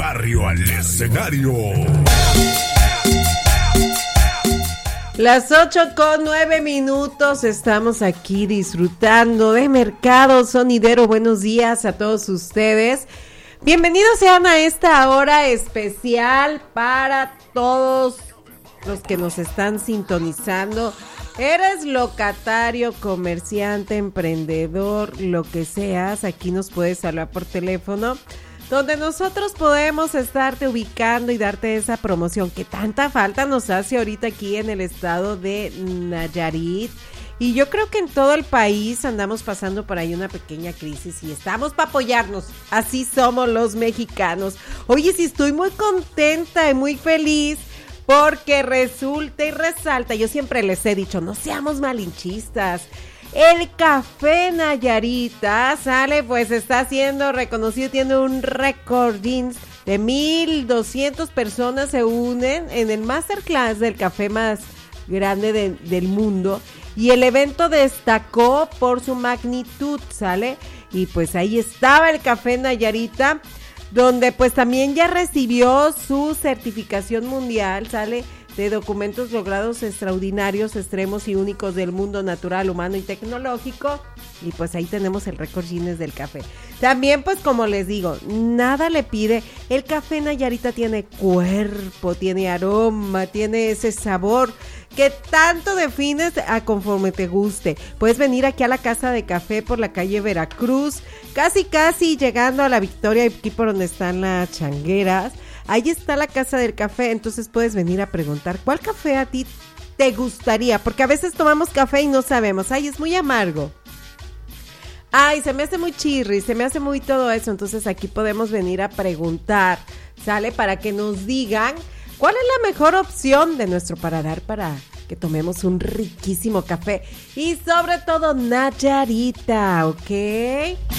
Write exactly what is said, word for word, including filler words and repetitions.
barrio al escenario. Las ocho con nueve minutos, estamos aquí disfrutando de Mercado Sonidero. Buenos días a todos ustedes. Bienvenidos sean a esta hora especial para todos los que nos están sintonizando. Eres locatario, comerciante, emprendedor, lo que seas, aquí nos puedes hablar por teléfono, donde nosotros podemos estarte ubicando y darte esa promoción que tanta falta nos hace ahorita aquí en el estado de Nayarit. Y yo creo que en todo el país andamos pasando por ahí una pequeña crisis y estamos para apoyarnos. Así somos los mexicanos. Oye, sí, estoy muy contenta y muy feliz porque resulta y resalta, yo siempre les he dicho, no seamos malinchistas. El café Nayarita, sale, pues está siendo reconocido, tiene un récord Guinness de mil doscientas personas se unen en el masterclass del café más grande de, del mundo. Y el evento destacó por su magnitud, ¿sale? Y pues ahí estaba el café Nayarita, donde pues también ya recibió su certificación mundial, ¿sale? De documentos logrados extraordinarios, extremos y únicos del mundo natural, humano y tecnológico. Y pues ahí tenemos el récord Guinness del café. También pues como les digo, nada le pide. El café Nayarita tiene cuerpo, tiene aroma, tiene ese sabor que tanto defines a conforme te guste. Puedes venir aquí a la Casa de Café por la calle Veracruz, casi casi llegando a la Victoria, aquí por donde están las changueras. Ahí está la Casa del Café, entonces puedes venir a preguntar cuál café a ti te gustaría, porque a veces tomamos café y no sabemos, ay, es muy amargo, ay, se me hace muy chirri, se me hace muy todo eso, entonces aquí podemos venir a preguntar, ¿sale? Para que nos digan cuál es la mejor opción de nuestro paladar para que tomemos un riquísimo café y sobre todo Nayarita, ¿ok?